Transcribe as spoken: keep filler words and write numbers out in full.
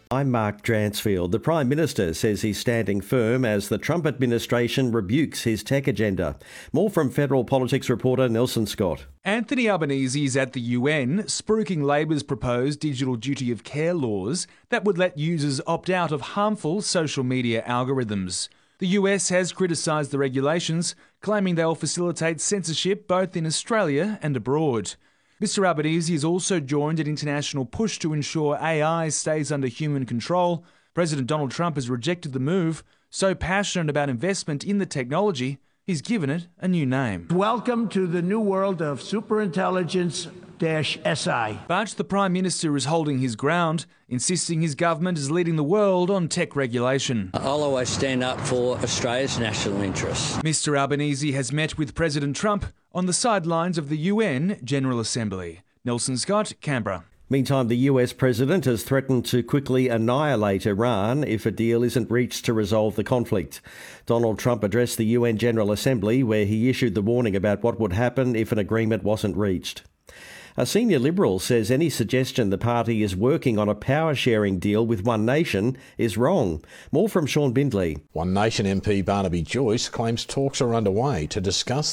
I'm Mark Dransfield. The Prime Minister says he's standing firm as the Trump administration rebukes his tech agenda. More from Federal Politics reporter Nelson Scott. Anthony Albanese is at the U N, spruiking Labor's proposed digital duty of care laws that would let users opt out of harmful social media algorithms. The U S has criticised the regulations, claiming they'll facilitate censorship both in Australia and abroad. Mister Albanese has also joined an international push to ensure A I stays under human control. President Donald Trump has rejected the move, so passionate about investment in the technology, he's given it a new name. Welcome to the new world of superintelligence-S I. But the Prime Minister is holding his ground, insisting his government is leading the world on tech regulation. I'll always stand up for Australia's national interests. Mister Albanese has met with President Trump on the sidelines of the U N General Assembly. Nelson Scott, Canberra. Meantime, the U S president has threatened to quickly annihilate Iran if a deal isn't reached to resolve the conflict. Donald Trump addressed the U N General Assembly, where he issued the warning about what would happen if an agreement wasn't reached. A senior Liberal says any suggestion the party is working on a power-sharing deal with One Nation is wrong. More from Sean Bindley. One Nation M P Barnaby Joyce claims talks are underway to discuss